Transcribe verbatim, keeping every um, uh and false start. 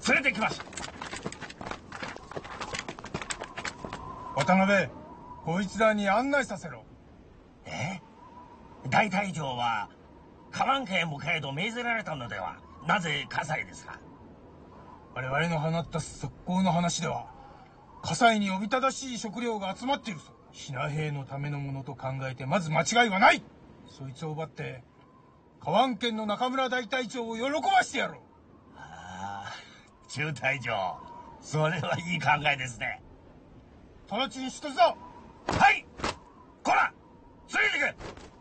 連れてきます。 渡辺、こいつらに案内させろ。 え？大隊長は河湾家へ向かえと命ぜられたのでは？なぜ葛西ですか？ 我々の放った速攻の話では、葛西におびただしい食料が集まっているそう。品兵のためのものと考えてまず間違いはない。そいつを奪って河湾県の中村大隊長を喜ばしてやろう。 ああ、中隊長、それはいい考えですね。 直ちに出動。 はい。こら、連れてく。